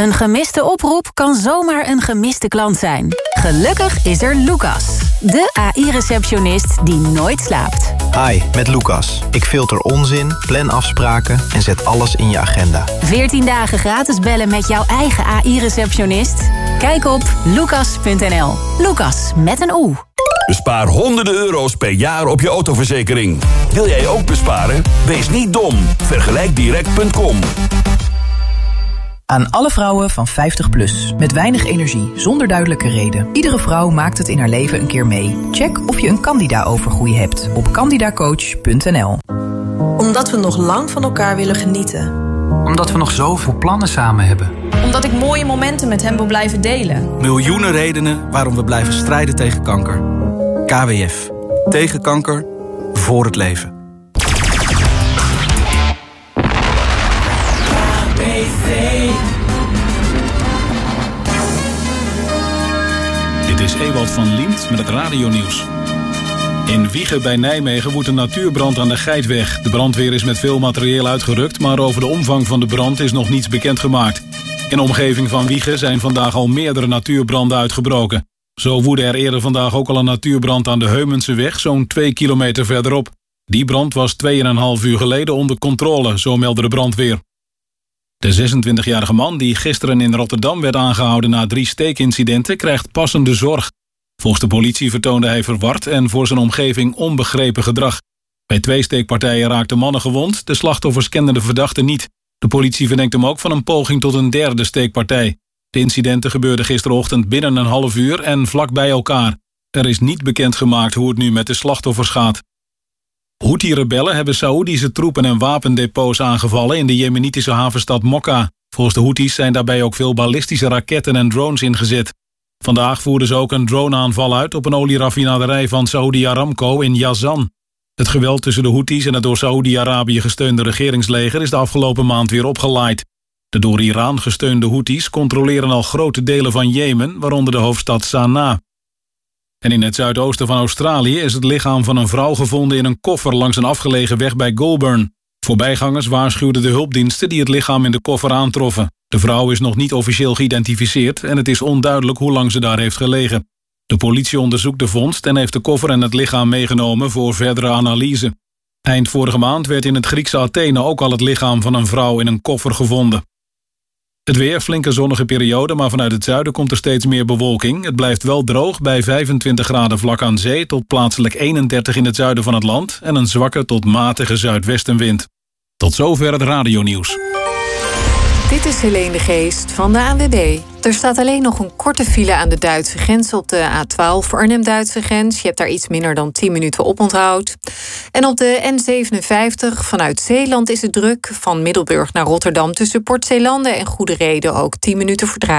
Een gemiste oproep kan zomaar een gemiste klant zijn. Gelukkig is er Lucas, de AI-receptionist die nooit slaapt. Hi, met Lucas. Ik filter onzin, plan afspraken en zet alles in je agenda. 14 dagen gratis bellen met jouw eigen AI-receptionist? Kijk op lucas.nl. Lucas met een oe. Bespaar honderden euro's per jaar op je autoverzekering. Wil jij ook besparen? Wees niet dom. Vergelijkdirect.com. Aan alle vrouwen van 50 plus. Met weinig energie, zonder duidelijke reden. Iedere vrouw maakt het in haar leven een keer mee. Check of je een Candida-overgroei hebt op candidacoach.nl. Omdat we nog lang van elkaar willen genieten. Omdat we nog zoveel plannen samen hebben. Omdat ik mooie momenten met hem wil blijven delen. Miljoenen redenen waarom we blijven strijden tegen kanker. KWF. Tegen kanker. Voor het leven. Dit is Ewald van Liemt met het radionieuws. In Wijchen bij Nijmegen woedt een natuurbrand aan de Geitweg. De brandweer is met veel materieel uitgerukt, maar over de omvang van de brand is nog niets bekendgemaakt. In de omgeving van Wijchen zijn vandaag al meerdere natuurbranden uitgebroken. Zo woedde er eerder vandaag ook al een natuurbrand aan de Heumenseweg, zo'n 2 kilometer verderop. Die brand was 2,5 uur geleden onder controle, zo meldde de brandweer. De 26-jarige man die gisteren in Rotterdam werd aangehouden na 3 steekincidenten krijgt passende zorg. Volgens de politie vertoonde hij verward en voor zijn omgeving onbegrepen gedrag. Bij 2 steekpartijen raakten mannen gewond, de slachtoffers kenden de verdachte niet. De politie verdenkt hem ook van een poging tot een 3e steekpartij. De incidenten gebeurden gisterochtend binnen een half uur en vlak bij elkaar. Er is niet bekendgemaakt hoe het nu met de slachtoffers gaat. Houthi-rebellen hebben Saoedische troepen en wapendepots aangevallen in de jemenitische havenstad Mokka. Volgens de Houthis zijn daarbij ook veel ballistische raketten en drones ingezet. Vandaag voerden ze ook een droneaanval uit op een olieraffinaderij van Saudi Aramco in Jazan. Het geweld tussen de Houthis en het door Saoedi-Arabië gesteunde regeringsleger is de afgelopen maand weer opgeleid. De door Iran gesteunde Houthis controleren al grote delen van Jemen, waaronder de hoofdstad Sanaa. En in het zuidoosten van Australië is het lichaam van een vrouw gevonden in een koffer langs een afgelegen weg bij Goulburn. Voorbijgangers waarschuwden de hulpdiensten die het lichaam in de koffer aantroffen. De vrouw is nog niet officieel geïdentificeerd en het is onduidelijk hoe lang ze daar heeft gelegen. De politie onderzoekt de vondst en heeft de koffer en het lichaam meegenomen voor verdere analyse. Eind vorige maand werd in het Griekse Athene ook al het lichaam van een vrouw in een koffer gevonden. Het weer, flinke zonnige periode, maar vanuit het zuiden komt er steeds meer bewolking. Het blijft wel droog bij 25 graden vlak aan zee tot plaatselijk 31 in het zuiden van het land en een zwakke tot matige zuidwestenwind. Tot zover het radionieuws. Dit is Helene de Geest van de ANWB. Er staat alleen nog een korte file aan de Duitse grens op de A12 Arnhem-Duitse grens. Je hebt daar iets minder dan 10 minuten oponthoud. En op de N57 vanuit Zeeland is het druk. Van Middelburg naar Rotterdam tussen Port Zeelanden en Goede Reden ook 10 minuten vertraging.